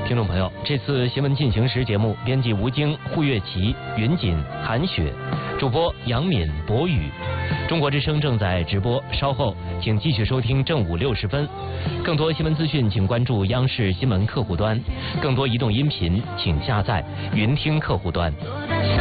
听众朋友，这次新闻进行时节目，编辑吴京、胡月琪、云锦、韩雪，主播杨敏、博宇。中国之声正在直播，稍后请继续收听正午60分。更多新闻资讯，请关注央视新闻客户端；更多移动音频，请下载云听客户端。